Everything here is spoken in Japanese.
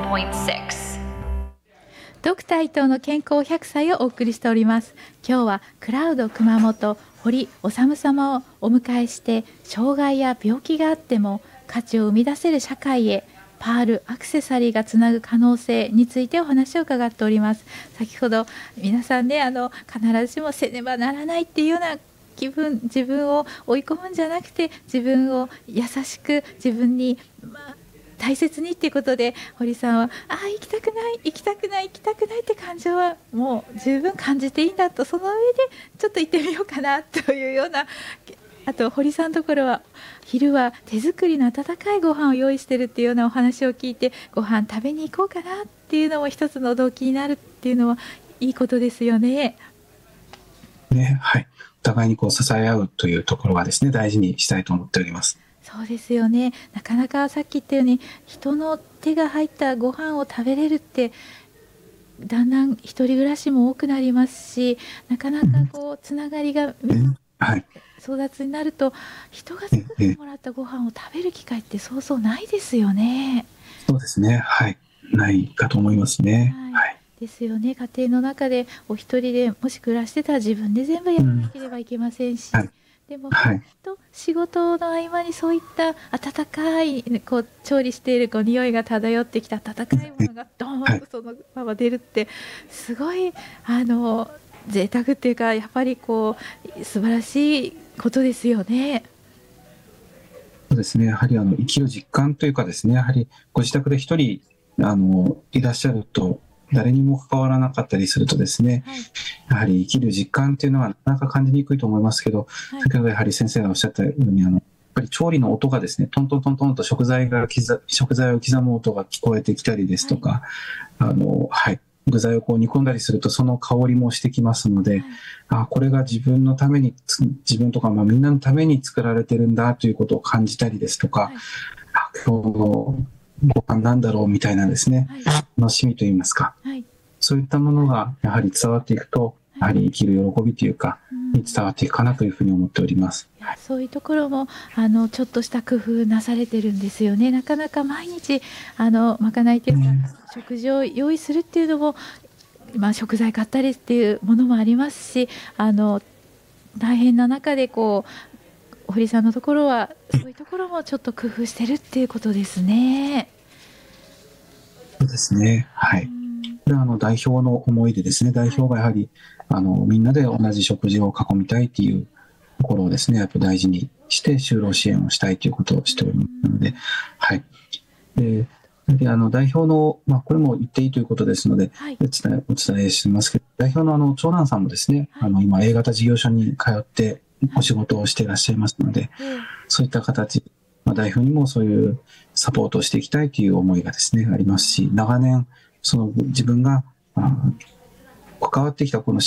87.6 ドクター伊藤の健康100歳をお送りしております。今日はクラウド熊本堀治様をお迎えして、障害や病気があっても価値を生み出せる社会へ、パールアクセサリーがつなぐ可能性についてお話を伺っております。先ほど皆さんね、必ずしもせねばならないっていうような気分、自分を追い込むんじゃなくて、自分を優しく自分に、大切にっていうことで、堀さんは行きたくない行きたくない行きたくないって感情はもう十分感じていいんだと、その上でちょっと行ってみようかなというような。あと堀さんのところは昼は手作りの温かいご飯を用意してるっていうようなお話を聞いて、ご飯食べに行こうかなっていうのも一つの動機になるっていうのはいいことですよね。 はい、お互いに支え合うというところはですね、大事にしたいと思っております。 そうですよね。なかなかさっき言ったように人の手が入ったご飯を食べれるって、だんだん一人暮らしも多くなりますし、なかなかつながりが争奪になると、人が作ってもらったご飯を食べる機会ってそうそうないですよね。 そうですね、ないかと思いますね。 ですよね。家庭の中でお一人でもし暮らしてたら自分で全部やらなければいけませんし、でも、仕事の合間にそういった温かい調理している匂いが漂ってきた温かいものがドーンとそのまま出るって、すごい贅沢っていうか、やっぱり素晴らしいことですよね。 そうですね、やはり生きる実感というかですね、やはりご自宅で一人いらっしゃると誰にも関わらなかったりするとですね、やはり生きる実感っていうのはなかなか感じにくいと思いますけど、先ほどやはり先生がおっしゃったようにやっぱり調理の音がですね、トントントントンと食材を刻む音が聞こえてきたりですとか、具材を煮込んだりするとその香りもしてきますので、これが自分のために、自分とかみんなのために作られてるんだということを感じたりですとか、今日のご飯なんだろうみたいなですね、楽しみといいますか、そういったものがやはり伝わっていくと、やはり生きる喜びというかに伝わっていくかなというふうに思っております。 そういうところもちょっとした工夫なされてるんですよね。なかなか毎日まかないというか、食事を用意するっていうのも、食材買ったりっていうものもありますし、大変な中で堀さんのところはそういうところもちょっと工夫してるっていうことですね。 そうですね、これは代表の思いでですね、代表がやはりみんなで同じ食事を囲みたいというところをですね、やっぱり大事にして就労支援をしたいということをしておりますので、代表の、これも言っていいということですので、お伝えしますけど、代表の長男さんもですね、今 A 型事業所に通ってお仕事をしていらっしゃいますので、そういった形、代表にもそういうサポートをしていきたいという思いがですね、ありますし、長年自分が関わってきたこの